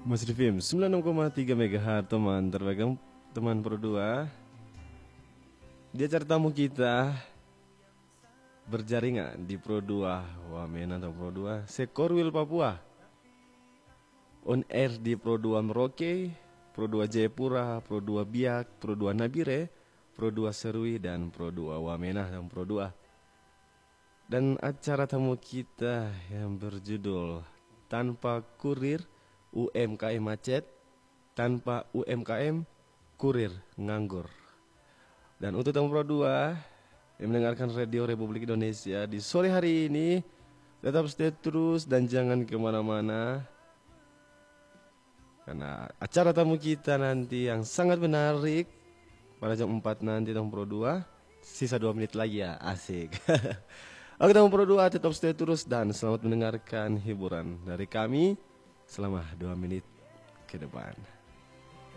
Masih di film 96,3 MHz teman terpegang teman Pro 2. Di acara tamu kita berjaringan di Pro 2 Wamena atau Pro 2 Sekorwil Papua. On air di Pro 2 Merauke, Pro 2 Jayapura, Pro 2 Biak, Pro 2 Nabire, Pro 2 Serui dan Pro 2 Wamena dan Pro 2. Dan acara tamu kita yang berjudul Tanpa Kurir UMKM Macet, Tanpa UMKM Kurir Nganggur. Dan untuk tamu Pro 2 yang mendengarkan Radio Republik Indonesia di sore hari ini, tetap stay terus dan jangan kemana-mana, karena acara tamu kita nanti yang sangat menarik pada jam 4 nanti tamu Pro 2. Sisa 2 menit lagi ya, asik. Oke tamu Pro 2, tetap stay terus dan selamat mendengarkan hiburan dari kami selama 2 menit ke depan.